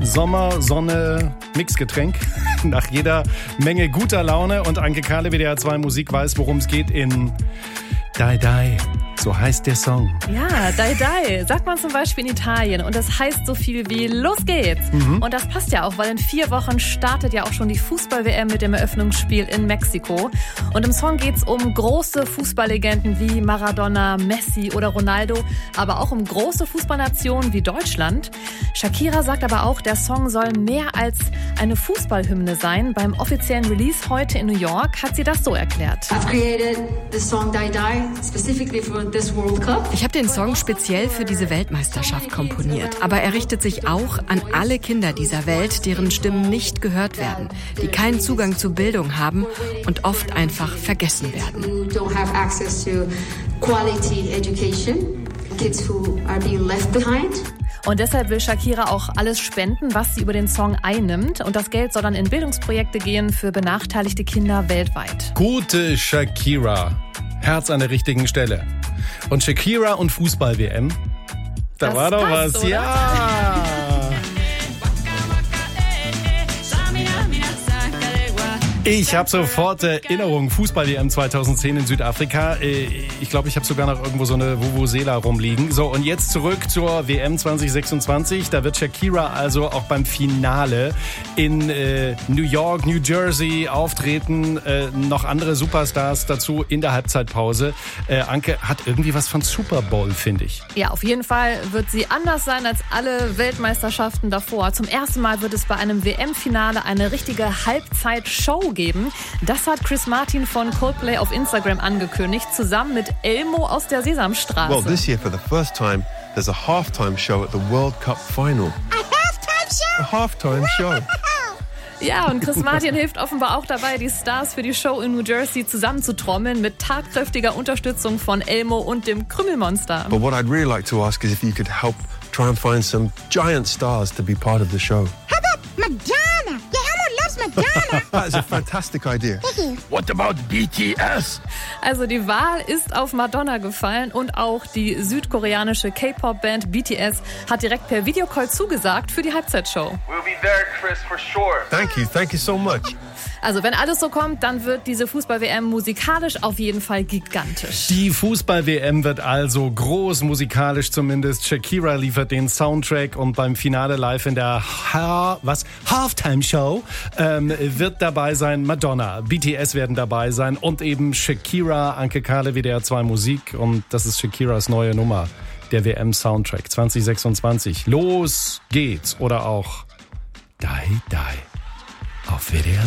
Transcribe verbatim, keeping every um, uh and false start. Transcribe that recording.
Sommer, Sonne, Mixgetränk. Nach jeder Menge guter Laune. Und Anke Kahle, W D R zwei Musik, weiß, worum es geht in Die Die. So heißt der Song. Ja, Die Die, sagt man zum Beispiel in Italien. Und das heißt so viel wie Los geht's. Mhm. Und das passt ja auch, weil in vier Wochen startet ja auch schon die Fußball-W M mit dem Eröffnungsspiel in Mexiko. Und im Song geht's um große Fußballlegenden wie Maradona, Messi oder Ronaldo, aber auch um große Fußballnationen wie Deutschland. Shakira sagt aber auch, der Song soll mehr als eine Fußballhymne sein. Beim offiziellen Release heute in New York hat sie das so erklärt. I've created the song Die Die specifically for Ich habe den Song speziell für diese Weltmeisterschaft komponiert, aber er richtet sich auch an alle Kinder dieser Welt, deren Stimmen nicht gehört werden, die keinen Zugang zu Bildung haben und oft einfach vergessen werden. Und deshalb will Shakira auch alles spenden, was sie über den Song einnimmt. Und das Geld soll dann in Bildungsprojekte gehen für benachteiligte Kinder weltweit. Gute Shakira. Herz an der richtigen Stelle. Und Shakira und Fußball-W M, da das war doch passt, was, oder? ja. Ich habe sofort Erinnerungen. Fußball-W M zweitausendzehn in Südafrika. Ich glaube, ich habe sogar noch irgendwo so eine Vuvuzela rumliegen. So, und jetzt zurück zur W M zwanzig sechsundzwanzig. Da wird Shakira also auch beim Finale in äh, New York, New Jersey auftreten. Äh, noch andere Superstars dazu in der Halbzeitpause. Äh, Anke hat irgendwie was von Super Bowl, finde ich. Ja, auf jeden Fall wird sie anders sein als alle Weltmeisterschaften davor. Zum ersten Mal wird es bei einem W M-Finale eine richtige Halbzeitshow geben. Das hat Chris Martin von Coldplay auf Instagram angekündigt, zusammen mit Elmo aus der Sesamstraße. Well, this year for the first time, there's a halftime show at the World Cup final. A halftime show? A halftime show. Ja, und Chris Martin hilft offenbar auch dabei, die Stars für die Show in New Jersey zusammenzutrommeln mit tatkräftiger Unterstützung von Elmo und dem Krümelmonster. But what I'd really like to ask is if you could help try and find some giant stars to be part of the show. How about Madonna? Yeah, Elmo loves Madonna. That is a fantastic idea. What about B T S? Also die Wahl ist auf Madonna gefallen und auch die südkoreanische K-Pop-Band B T S hat direkt per Videocall zugesagt für die Halbzeitshow. We'll be there, Chris, for sure. Thank you, thank you so much. Also wenn alles so kommt, dann wird diese Fußball-W M musikalisch auf jeden Fall gigantisch. Die Fußball-W M wird also groß, musikalisch zumindest. Shakira liefert den Soundtrack und beim Finale live in der ha- was? Halftime-Show ähm, wird dabei sein Madonna. B T S werden dabei sein und eben Shakira, Anke Kahle, W D R zwei Musik. Und das ist Shakiras neue Nummer, der W M-Soundtrack zwanzig sechsundzwanzig. Los geht's. Oder auch Die Die auf W D R